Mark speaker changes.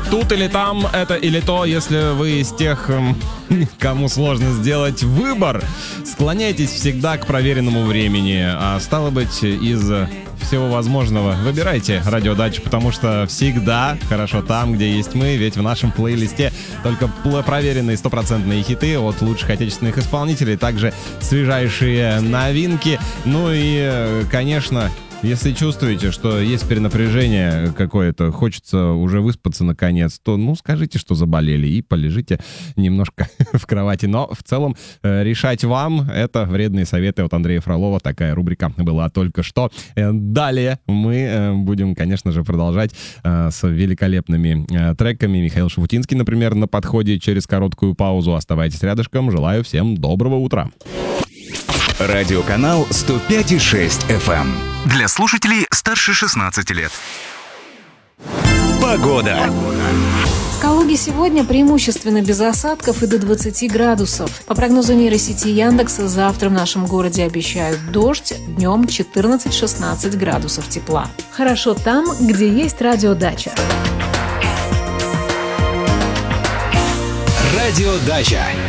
Speaker 1: тут или там, это или то, если вы из тех, кому сложно сделать выбор, склоняйтесь всегда к проверенному времени, а стало быть, из всего возможного выбирайте радиодачу, потому что всегда хорошо там, где есть мы, ведь в нашем плейлисте только проверенные стопроцентные хиты от лучших отечественных исполнителей, также свежайшие новинки, ну и, конечно, если чувствуете, что есть перенапряжение какое-то, хочется уже выспаться наконец, то, скажите, что заболели, и полежите немножко в кровати. Но в целом решать вам. Это «Вредные советы» от Андрея Фролова. Такая рубрика была только что. Далее мы будем, конечно же, продолжать с великолепными треками. Михаил Шафутинский, например, на подходе через короткую паузу. Оставайтесь рядышком. Желаю всем доброго утра.
Speaker 2: Радиоканал 105,6 FM. Для слушателей старше 16 лет. Погода.
Speaker 3: В Калуге сегодня преимущественно без осадков и до 20 градусов. По прогнозу нейросети Яндекса, завтра в нашем городе обещают дождь, днем 14-16 градусов тепла. Хорошо там, где есть радиодача.
Speaker 2: Радиодача.